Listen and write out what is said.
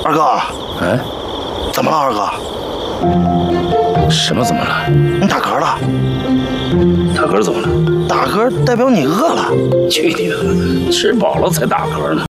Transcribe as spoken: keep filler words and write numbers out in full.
二哥， 哎， 怎么了，二哥？ 什么怎么了？ 你打嗝了？ 打嗝怎么了？ 打嗝代表你饿了。 去你的！吃饱了才打嗝呢。